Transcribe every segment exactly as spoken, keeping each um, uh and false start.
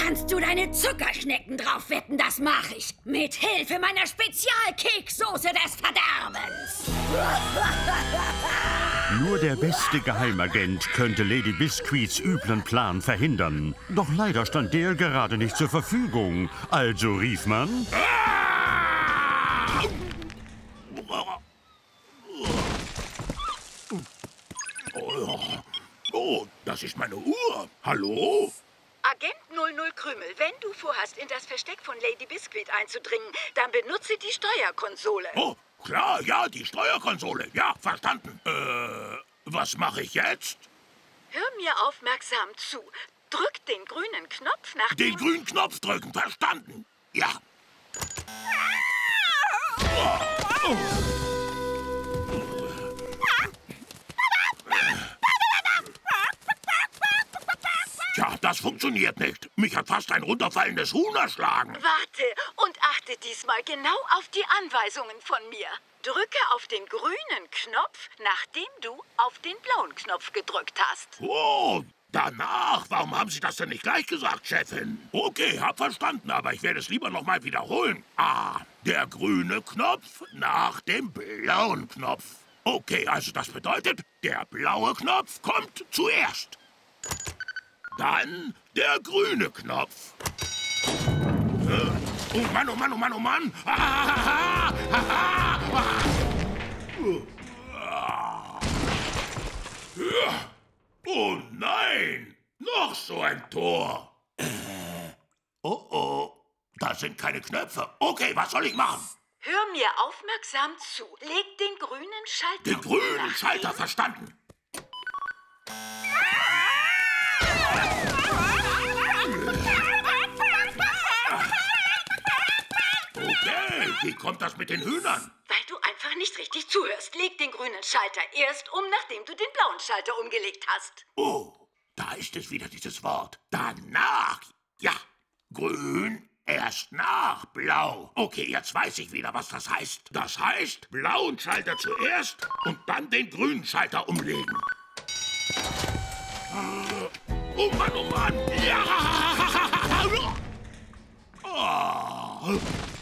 kannst du deine Zuckerschnecken drauf wetten, das mache ich. Mit Hilfe meiner Spezialkekssoße des Verderbens. Nur der beste Geheimagent könnte Lady Biscuits üblen Plan verhindern. Doch leider stand der gerade nicht zur Verfügung. Also rief man... Oh, das ist meine Uhr. Hallo? Agent null null Krümel, wenn du vorhast, in das Versteck von Lady Biscuit einzudringen, dann benutze die Steuerkonsole. Oh, klar, ja, die Steuerkonsole. Ja, verstanden. Äh, was mache ich jetzt? Hör mir aufmerksam zu. Drück den grünen Knopf nach Den dem... grünen Knopf drücken, verstanden. Ja. Oh, oh. Tja, das funktioniert nicht. Mich hat fast ein runterfallendes Huhn erschlagen. Warte und achte diesmal genau auf die Anweisungen von mir. Drücke auf den grünen Knopf, nachdem du auf den blauen Knopf gedrückt hast. Oh, danach. Warum haben Sie das denn nicht gleich gesagt, Chefin? Okay, hab verstanden, aber ich werde es lieber noch mal wiederholen. Ah, der grüne Knopf nach dem blauen Knopf. Okay, also das bedeutet, der blaue Knopf kommt zuerst. Dann der grüne Knopf. Oh Mann, oh Mann, oh Mann, oh Mann. Ah, ah, ah, ah. Oh nein, noch so ein Tor. Äh, oh oh, da sind keine Knöpfe. Okay, was soll ich machen? Hör mir aufmerksam zu. Leg den grünen Schalter Den um, grünen nachdem- Schalter, verstanden. Okay, wie kommt das mit den Hühnern? Weil du einfach nicht richtig zuhörst. Leg den grünen Schalter erst um, nachdem du den blauen Schalter umgelegt hast. Oh, da ist es wieder, dieses Wort. Danach. Ja, grün erst nach blau. Okay, jetzt weiß ich wieder, was das heißt. Das heißt, blauen Schalter zuerst und dann den grünen Schalter umlegen. Oh Mann, oh Mann. Ja. Oh.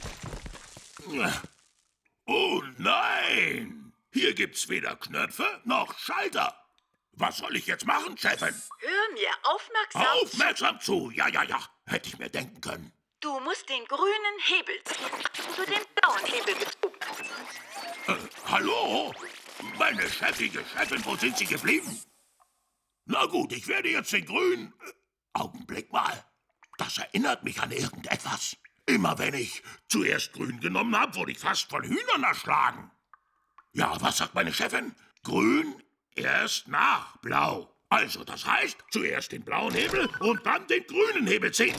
Oh nein! Hier gibt's weder Knöpfe noch Schalter. Was soll ich jetzt machen, Chefin? Hör mir aufmerksam zu. Aufmerksam zu. Ja, ja, ja. Hätte ich mir denken können. Du musst den grünen Hebel ziehen, nachdem du den blauen Hebel gezogen hast. Äh, hallo? Meine chefige Chefin, wo sind Sie geblieben? Na gut, ich werde jetzt den grünen... Äh, Augenblick mal. Das erinnert mich an irgendetwas. Immer wenn ich zuerst grün genommen habe, wurde ich fast von Hühnern erschlagen. Ja, was sagt meine Chefin? Grün erst nach blau. Also, das heißt, zuerst den blauen Hebel und dann den grünen Hebel ziehen.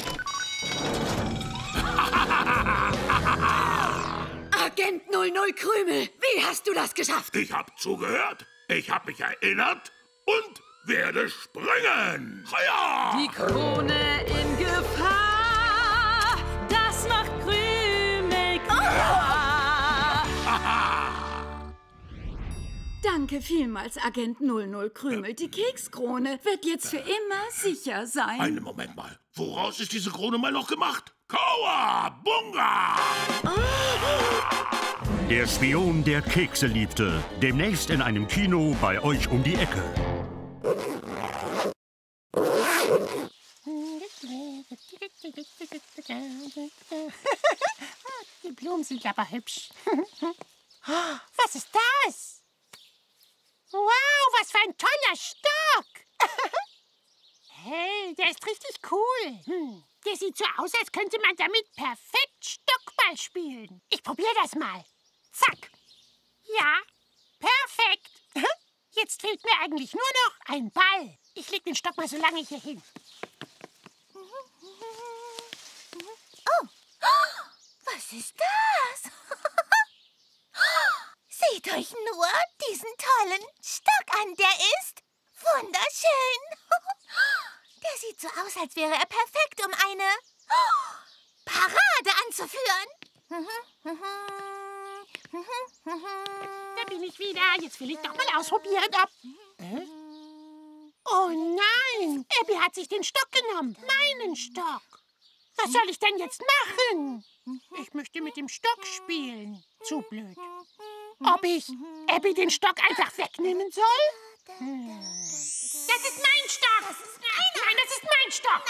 Agent null null Krümel, wie hast du das geschafft? Ich habe zugehört, ich habe mich erinnert und werde springen. Ja! Die Krone in Gefahr, das macht Krümel klar. Danke vielmals, Agent null null Krümel. Die Kekskrone wird jetzt für immer sicher sein. Einen Moment mal. Woraus ist diese Krone mal noch gemacht? Kawabunga! Der Spion, der Kekse liebte. Demnächst in einem Kino bei euch um die Ecke. Die Blumen sind aber hübsch. Was ist das? Wow, was für ein toller Stock! Hey, der ist richtig cool. Hm, der sieht so aus, als könnte man damit perfekt Stockball spielen. Ich probiere das mal. Zack. Ja, perfekt. Jetzt fehlt mir eigentlich nur noch ein Ball. Ich leg den Stock mal so lange hier hin. Oh, was ist das? Seht euch nur diesen tollen Stock an, der ist wunderschön. Der sieht so aus, als wäre er perfekt, um eine Parade anzuführen. Da bin ich wieder. Jetzt will ich doch mal ausprobieren, ob... Äh? Oh nein, Abby hat sich den Stock genommen. Meinen Stock. Was soll ich denn jetzt machen? Ich möchte mit dem Stock spielen. Zu blöd. Ob ich Abby den Stock einfach wegnehmen soll? Hm. Das ist mein Stock! Das ist Nein, das ist mein Stock!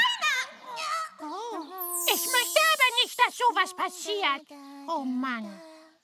Oh. Ich möchte aber nicht, dass sowas passiert. Oh Mann.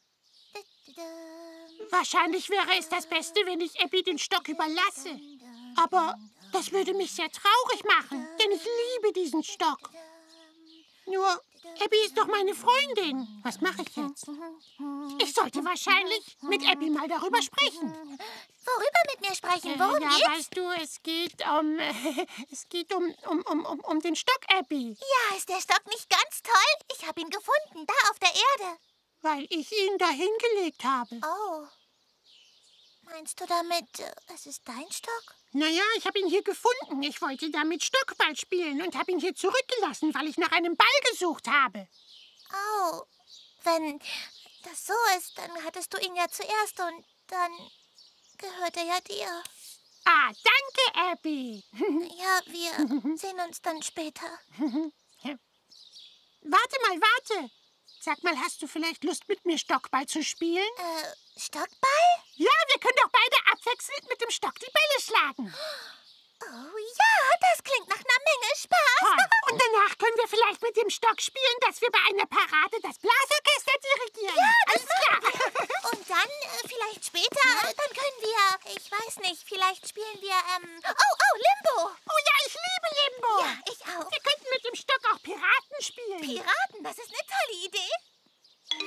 Wahrscheinlich wäre es das Beste, wenn ich Abby den Stock überlasse. Aber das würde mich sehr traurig machen, denn ich liebe diesen Stock. Nur, Abby ist doch meine Freundin. Was mache ich jetzt? Ich sollte wahrscheinlich mit Abby mal darüber sprechen. Worüber mit mir sprechen? Worum äh, ja, geht's? weißt du, es geht um... Äh, es geht um, um, um, um, um den Stock, Abby. Ja, ist der Stock nicht ganz toll? Ich habe ihn gefunden, da auf der Erde. Weil ich ihn dahin gelegt habe. Oh. Meinst du damit, äh, es ist dein Stock? Naja, ich habe ihn hier gefunden. Ich wollte damit Stockball spielen und habe ihn hier zurückgelassen, weil ich nach einem Ball gesucht habe. Oh. Wenn das so ist, dann hattest du ihn ja zuerst und dann gehört er ja dir. Ah, danke, Abby. Ja, wir sehen uns dann später. Warte mal, warte. Sag mal, hast du vielleicht Lust, mit mir Stockball zu spielen? Äh, Stockball? Ja, wir können doch beide abwechselnd mit dem Stock die Bälle schlagen. Oh ja, das klingt nach einer Menge Spaß. Toll. Und danach können wir vielleicht mit dem Stock spielen, dass wir bei einer Parade das Blasorchester dirigieren. Ja, das Alles klar. Und dann, äh, vielleicht später, äh, dann können wir, ich weiß nicht, vielleicht spielen wir, ähm, oh, oh, Limbo. Oh ja, ich liebe Limbo. Ja, ich auch. Wir könnten mit dem Stock auch Piraten spielen. Piraten?